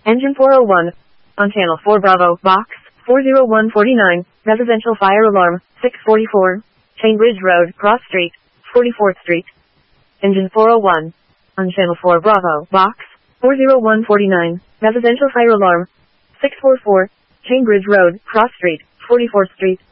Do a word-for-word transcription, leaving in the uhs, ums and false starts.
Engine four oh one. On channel four Bravo, box four oh one forty-nine, residential fire alarm, six forty-four. Cambridge Road, Cross Street, forty-fourth Street. Engine four oh one. On channel four Bravo, box four oh one forty-nine, residential fire alarm, six forty-four. Cambridge Road, Cross Street, forty-fourth Street.